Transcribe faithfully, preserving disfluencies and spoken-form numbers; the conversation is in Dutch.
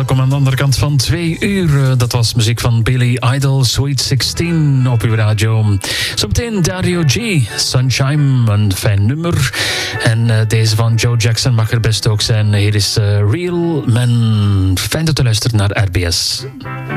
welkom aan de andere kant van twee uur. Dat was muziek van Billy Idol, Sweet zestien op uw radio. Zometeen Dario G, Sunshine, een fijn nummer. En uh, deze van Joe Jackson mag er best ook zijn. Hier is uh, Real Man. Fijn dat u luistert naar R B S.